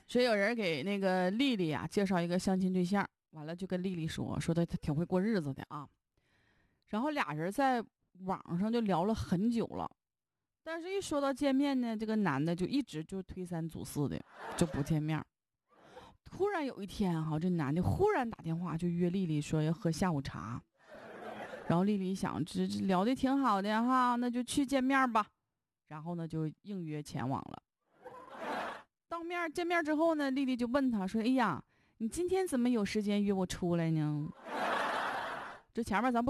所以有人给那个丽丽啊介绍一个相亲对象，完了就跟丽丽说他挺会过日子的啊。然后俩人在网上就聊了很久了，但是一说到见面呢，这个男的就一直就推三阻四的，就不见面。突然有一天哈，这男的忽然打电话就约丽丽说要喝下午茶，然后丽丽想这聊的挺好的哈，那就去见面吧。然后呢就应约前往了。当面见面之后呢，丽丽就问他说：“哎呀，你今天怎么有时间约我出来呢？”这前面咱不